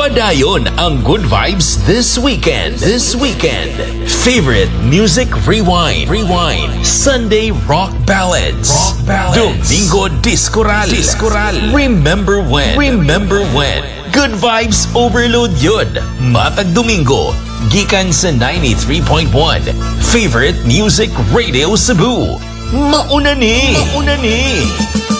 Padayon ang good vibes this weekend. Favorite music rewind. Sunday rock ballads. Domingo Discoral. Remember when. Good vibes overload yun. Matag Domingo. Gikan sa 93.1. Favorite Music Radio Cebu. Mauna ni.